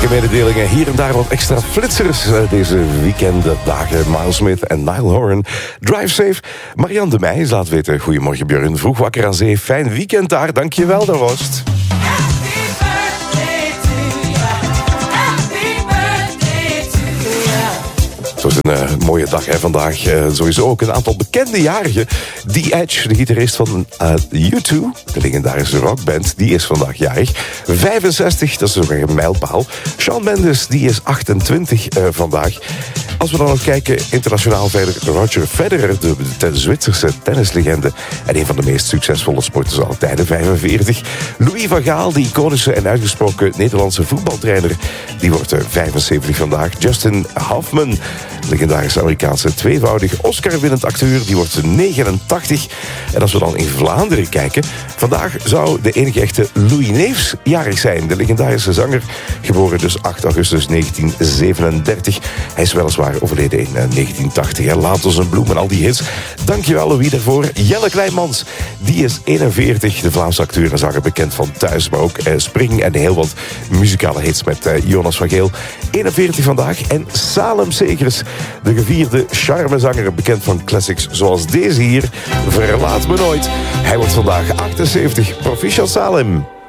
Belangrijke mededelingen. Hier en daar wat extra flitsers deze weekenddagen. Miles Smith en Niall Horan. Drive safe. Marianne de Meij laat weten. Goedemorgen Björn. Vroeg wakker aan zee. Fijn weekend daar. Dankjewel, daar was het. Het was een mooie dag hè, vandaag. Sowieso ook een aantal bekende jarigen. The Edge, de gitarist van U2, de legendarische rockband, die is vandaag jarig. 65, dat is ook een mijlpaal. Shawn Mendes, die is 28 vandaag. Als we dan nog kijken, internationaal verder Roger Federer, de Zwitserse tennislegende en een van de meest succesvolle sporters aller tijden, 45. Louis van Gaal, de iconische en uitgesproken Nederlandse voetbaltrainer, die wordt 75 vandaag. Justin Hoffman, legendarische Amerikaanse tweevoudig Oscar-winnend acteur, die wordt 89. En als we dan in Vlaanderen kijken, vandaag zou de enige echte Louis Neefs jarig zijn. De legendarische zanger, geboren dus 8 augustus 1937. Hij is weliswaar overleden in 1980. Hè. Laat ons een bloem en al die hits. Dankjewel Louis daarvoor. Jelle Kleimans, die is 41. De Vlaamse acteur en zanger, bekend van Thuis, maar ook Spring en heel wat muzikale hits met Jonas van Geel. 41 vandaag. En Salem Segers, de gevierde charmezanger, bekend van classics zoals deze hier, Verlaat me nooit. Hij wordt vandaag 78. Proficiat Salem.